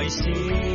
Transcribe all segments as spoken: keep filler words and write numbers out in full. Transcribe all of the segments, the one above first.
為事。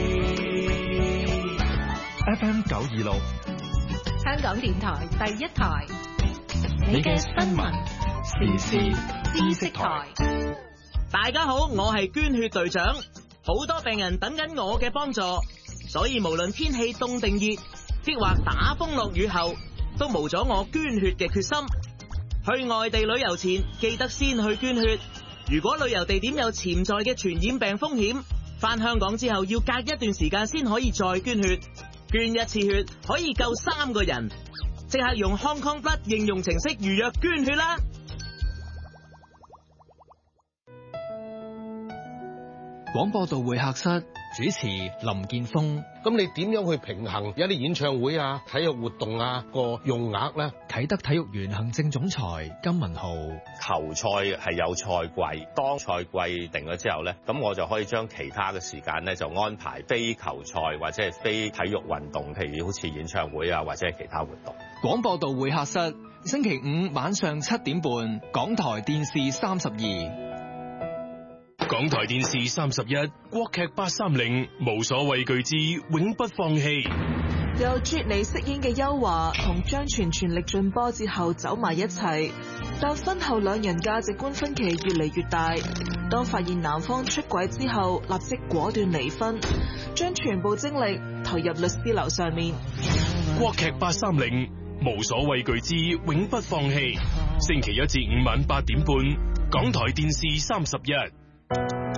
F M 九二六， 香港電台第一台， 你嘅新聞時事知識台。 大家好，我係捐血隊長，好多病人等緊我嘅幫助，所以無論天氣凍定熱，抑或打風落雨後，都無咗我捐血嘅決心。去外地旅遊前，記得先去捐血。如果旅遊地點有潛在嘅傳染病風險，返香港之後要隔一段時間先可以再捐血。捐一次血可以救三個人，即刻用 Hong Kong Blood 應用程式預約捐血啦！ 廣播道會客室主持林健鋒。 咁你點樣去平衡有啲演唱會啊、體育活動啊個用額咧？ 啟德體育園行政總裁金文豪。 球賽係有賽季，當賽季定咗之後咧，咁我就可以將其他嘅時間咧就安排非球賽或者係非體育運動，譬如好似演唱會啊或者係其他活動。 廣播道會客室星期五晚上七點半，港台電視三十二。 港台電視三十一，國劇八三零，無所畏懼之永不放棄。 由啜尼飾演嘅邱華同張全全力進波之後走埋一齊，但婚後兩人價值觀分歧越嚟越大。當發現男方出軌之後，立即果斷離婚，將全部精力投入律師樓上面。 國劇八三零，無所畏懼之永不放棄。星期一至五晚八點半，港台電視三十一。